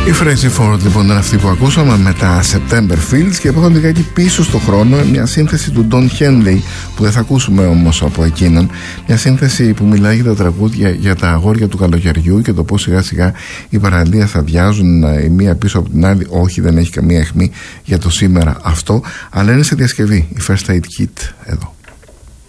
Η Frenzy Ford λοιπόν ήταν αυτή που ακούσαμε με τα September Fields, και πάμε λιγάκι πίσω στο χρόνο, μια σύνθεση του Don Henley που δεν θα ακούσουμε όμως από εκείνον, μια σύνθεση που μιλάει για τα τραγούδια για τα αγόρια του καλοκαιριού και το πως σιγά σιγά οι παραλίες θα αδειάζουν η μία πίσω από την άλλη. Όχι, δεν έχει καμία αιχμή για το σήμερα αυτό, αλλά είναι σε διασκευή, η First Aid Kit εδώ.